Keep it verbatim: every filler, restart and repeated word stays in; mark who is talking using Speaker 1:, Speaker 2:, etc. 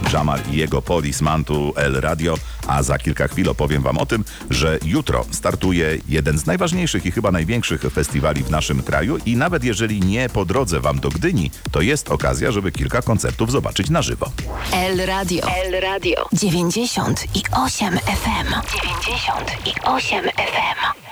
Speaker 1: Jamal i jego Policeman tu El Radio, a za kilka chwil opowiem wam o tym, że jutro startuje jeden z najważniejszych i chyba największych festiwali w naszym kraju i nawet jeżeli nie po drodze wam do Gdyni, to jest okazja, żeby kilka koncertów zobaczyć na żywo.
Speaker 2: El Radio. El Radio. dziewięćdziesiąt i osiem F M. dziewięćdziesiąt i osiem F M.